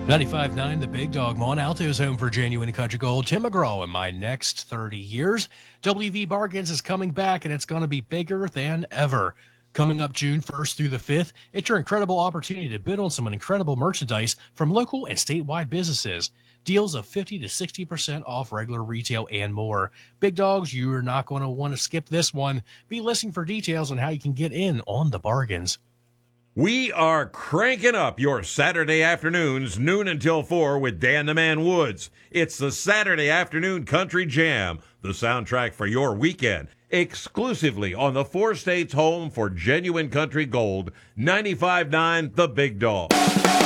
95.9 The Big Dog, Mon Alto's home for genuine country gold. Tim McGraw in my next 30 years. WV Bargains is coming back, and it's going to be bigger than ever. Coming up June 1st through the 5th, it's your incredible opportunity to bid on some incredible merchandise from local and statewide businesses. Deals of 50 to 60% off regular retail and more. Big Dogs, you are not going to want to skip this one. Be listening for details on how you can get in on the bargains. We are cranking up your Saturday afternoons, noon until 4 with Dan the Man Woods. It's the Saturday Afternoon Country Jam, the soundtrack for your weekend, exclusively on the four states home for genuine country gold, 95.9 The Big Dog.